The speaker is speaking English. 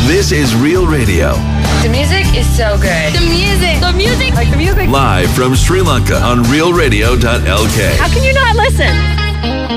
This is Real Radio. The music is so good. The music. Like the music. Live from Sri Lanka on realradio.lk. How can you not listen?